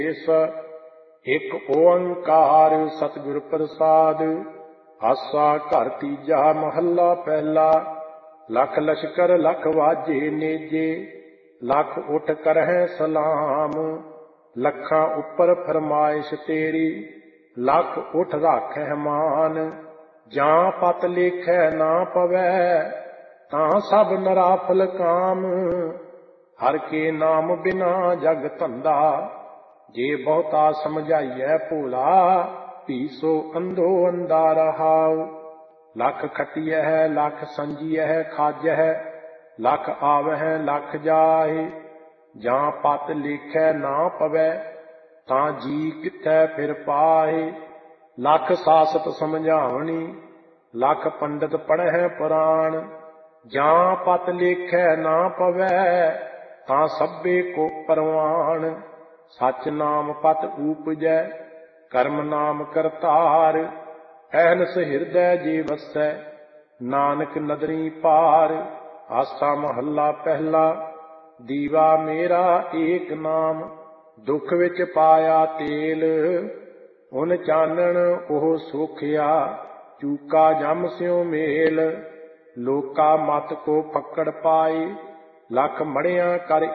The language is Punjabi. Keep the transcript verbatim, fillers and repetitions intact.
ਇਸ ਇੱਕ ਓੰਕਾਰ ਸਤਿਗੁਰ ਪ੍ਰਸਾਦ। ਆਸਾ ਘਰ ਤੀਜਾ ਮਹੱਲਾ ਪਹਿਲਾ। ਲੱਖ ਲਸ਼ਕਰ ਲੱਖ ਵਾਜੇ ਨੇਜੇ, ਲੱਖ ਉਠ ਕਰਹਿ ਸਲਾਮ। ਲੱਖਾਂ ਉੱਪਰ ਫਰਮਾਇਸ਼ ਤੇਰੀ, ਲੱਖ ਉਠ ਰਾਖਹਿ ਮਾਨ। ਜਾਂ ਪਤ ਲੇਖੈ ਨਾ ਪਵੈ, ਤਾਂ ਸਭ ਨਰਾਫਲ ਕਾਮ। ਹਰ ਕੇ ਨਾਮ ਬਿਨਾ ਜਗ ਧੰਦਾ, ਜੇ ਬਹੁਤਾ ਸਮਝਾਈਐ ਭੋਲਾ। ਭੀ ਸੋ ਅੰਧੋ ਅੰਧਾ ਰਹਾਉ। ਲੱਖ ਖਟੀਐ ਲੱਖ ਸੰਜੀਐ ਖਾਜਹਿ, ਲੱਖ ਆਵਹਿ ਲੱਖ ਜਾਹਿ। ਜਾਂ ਪਤ ਲੇਖੈ ਨਾ ਪਵੈ, ਤਾਂ ਜੀ ਕਿੱਥੈ ਫਿਰ ਪਾਹਿ। ਲੱਖ ਸਾਸਤ ਸਮਝਾਵਣੀ, ਲੱਖ ਪੰਡਤ ਪੜ੍ਹੈ ਪੁਰਾਣ। ਜਾਂ ਪਤ ਲੇਖੈ ਨਾ ਪਵੈ, ਤਾਂ ਸਭੇ ਕੋ ਪਰਵਾਣ। ਸਚ ਨਾਮ ਪਤ ਊਪਜੈ, ਕਰਮ ਨਾਮ ਕਰਤਾਰ। ਅਹਨਸ ਹਿਰਦੈ ਜੇ ਵਸੈ, ਨਾਨਕ ਨਦਰੀ ਪਾਰ। ਆਸਾ ਮਹੱਲਾ ਪਹਿਲਾ। ਦੀਵਾ ਮੇਰਾ ਏਕ ਨਾਮ, ਦੁੱਖ ਵਿੱਚ ਪਾਇਆ ਤੇਲ। ਉਨ ਚਾਨਣ ਉਹ ਸੋਖਿਆ, ਚੂਕਾ ਜਮ ਸਿਉ ਮੇਲ। ਲੋਕਾ ਮਤ ਕੋ ਫੱਕੜ ਪਾਏ, ਲੱਖ ਮੜਿਆਂ ਕਰ